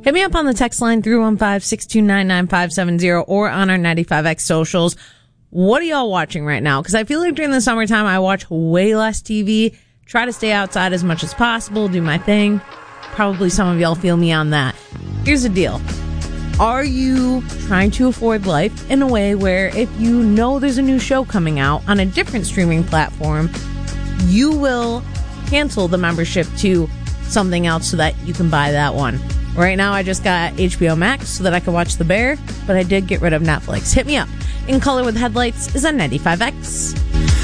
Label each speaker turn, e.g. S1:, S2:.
S1: Hit me up on the text line 315-629-9570 or on our 95X socials. What are y'all watching right now? Because I feel like during the summertime, I watch way less TV. Try to stay outside as much as possible, do my thing. Probably some of y'all feel me on that. Here's the deal. Are you trying to afford life in a way where if you know there's a new show coming out on a different streaming platform, you will cancel the membership to something else so that you can buy that one? Right now, I just got HBO Max so that I could watch The Bear, but I did get rid of Netflix. Hit me up. In Color with Headlights is on 95X.